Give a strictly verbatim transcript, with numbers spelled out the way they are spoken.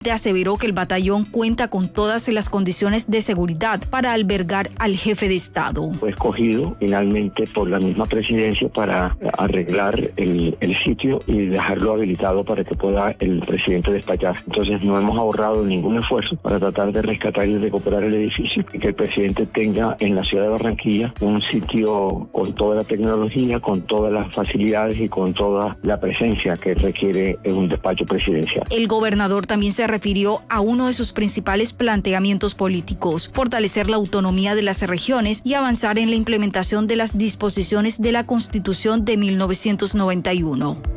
Aseveró que el batallón cuenta con todas las condiciones de seguridad para albergar al jefe de Estado. Fue escogido finalmente por la misma presidencia para arreglar el, el sitio y dejarlo habilitado para que pueda el presidente despachar. Entonces no hemos ahorrado ningún esfuerzo para tratar de rescatar y recuperar el edificio y que el presidente tenga en la ciudad de Barranquilla un sitio con toda la tecnología, con todas las facilidades y con toda la presencia que requiere en un despacho presidencial. El gobernador también se refirió a uno de sus principales planteamientos políticos: fortalecer la autonomía de las regiones y avanzar en la implementación de las disposiciones de la Constitución de mil novecientos noventa y uno.